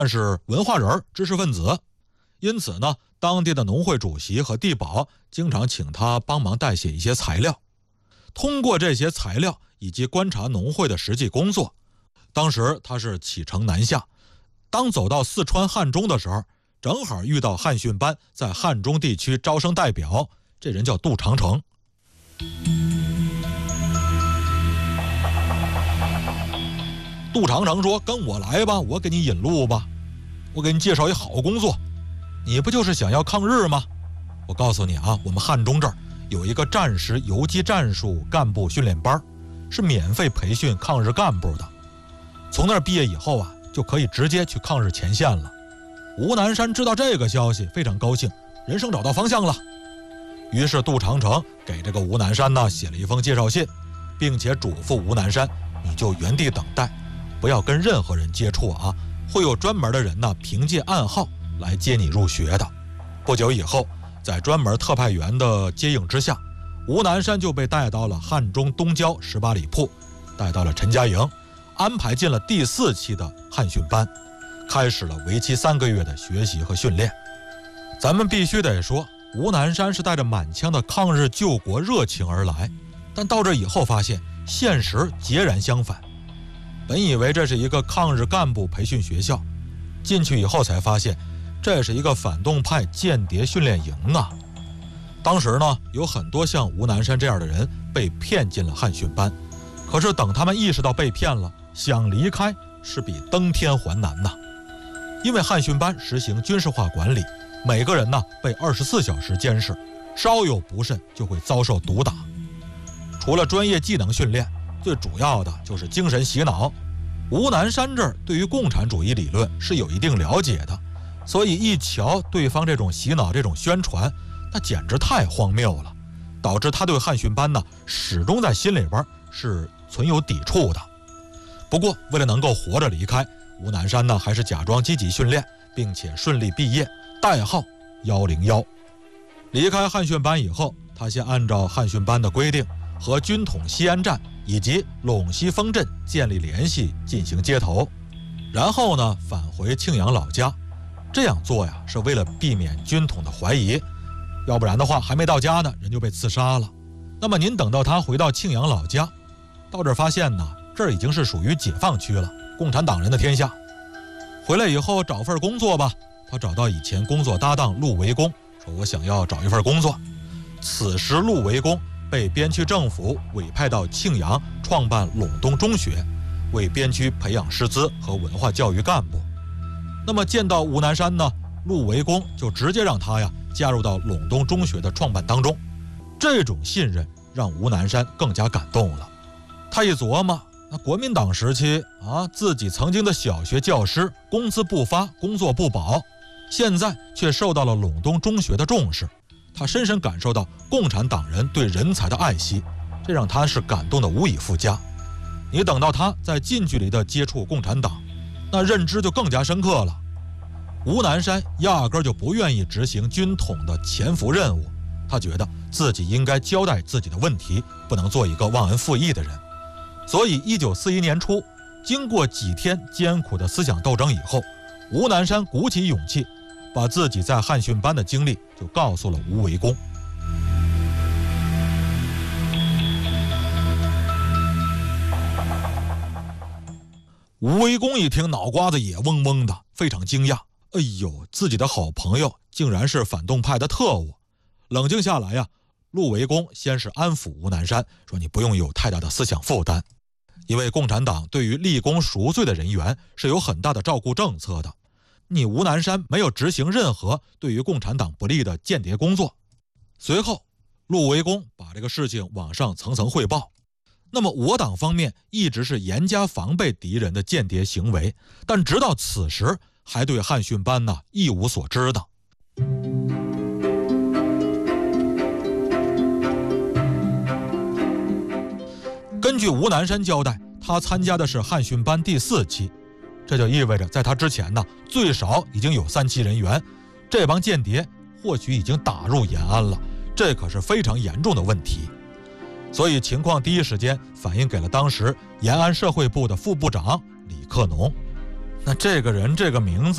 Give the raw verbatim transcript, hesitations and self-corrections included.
是文化人、知识分子，因此呢，当地的农会主席和地保经常请他帮忙代写一些材料。通过这些材料以及观察农会的实际工作，当时他是启程南下。当走到四川汉中的时候，正好遇到汉训班在汉中地区招生代表，这人叫杜长城。杜长城说：“跟我来吧，我给你引路吧，我给你介绍一好工作。你不就是想要抗日吗？我告诉你啊，我们汉中这儿有一个战时游击战术干部训练班，是免费培训抗日干部的。从那儿毕业以后啊，就可以直接去抗日前线了。”吴南山知道这个消息，非常高兴，人生找到方向了。于是杜长城给这个吴南山呢写了一封介绍信，并且嘱咐吴南山：“你就原地等待，不要跟任何人接触啊，会有专门的人呢凭借暗号来接你入学的。”不久以后，在专门特派员的接应之下，吴南山就被带到了汉中东郊十八里铺，带到了陈家营，安排进了第四期的汉训班，开始了为期三个月的学习和训练。咱们必须得说，吴南山是带着满腔的抗日救国热情而来，但到这以后发现现实截然相反。本以为这是一个抗日干部培训学校，进去以后才发现这是一个反动派间谍训练营啊！当时呢，有很多像吴南山这样的人被骗进了汉训班，可是等他们意识到被骗了，想离开是比登天还难呐。因为汉训班实行军事化管理，每个人呢被二十四小时监视，稍有不慎就会遭受毒打。除了专业技能训练，最主要的就是精神洗脑。吴南山这儿对于共产主义理论是有一定了解的，所以一瞧对方这种洗脑、这种宣传，那简直太荒谬了，导致他对汉训班呢始终在心里边是存有抵触的。不过为了能够活着离开，吴南山呢还是假装积极训练，并且顺利毕业，代号一零一。离开汉训班以后，他先按照汉训班的规定和军统西安站以及陇西丰镇建立联系，进行接头，然后呢返回庆阳老家。这样做呀是为了避免军统的怀疑，要不然的话还没到家呢人就被刺杀了。那么您等到他回到庆阳老家，到这儿发现呢这儿已经是属于解放区了，共产党人的天下。回来以后找份工作吧，他找到以前工作搭档陆维公，说我想要找一份工作。此时陆维公被边区政府委派到庆阳创办陇东中学，为边区培养师资和文化教育干部。那么见到吴南山呢，陆维公就直接让他呀加入到陇东中学的创办当中。这种信任让吴南山更加感动了。他一琢磨，那国民党时期啊，自己曾经的小学教师工资不发，工作不保，现在却受到了陇东中学的重视。他深深感受到共产党人对人才的爱惜，这让他是感动的无以复加。你等到他在近距离的接触共产党，那认知就更加深刻了。吴南山压根就不愿意执行军统的潜伏任务，他觉得自己应该交代自己的问题，不能做一个忘恩负义的人。所以一九四一年初，经过几天艰苦的思想斗争以后，吴南山鼓起勇气，把自己在汉训班的经历就告诉了吴维公。吴维公一听，脑瓜子也嗡嗡的，非常惊讶。哎呦，自己的好朋友竟然是反动派的特务。冷静下来呀，陆维公先是安抚吴南山，说你不用有太大的思想负担，因为共产党对于立功赎罪的人员是有很大的照顾政策的。你吴南山没有执行任何对于共产党不利的间谍工作。随后，陆维公把这个事情往上层层汇报。那么我党方面一直是严加防备敌人的间谍行为，但直到此时还对汉训班呢一无所知的。根据吴南山交代，他参加的是汉训班第四期，这就意味着在他之前呢，最少已经有三期人员，这帮间谍或许已经打入延安了，这可是非常严重的问题。所以情况第一时间反映给了当时延安社会部的副部长李克农。那这个人这个名字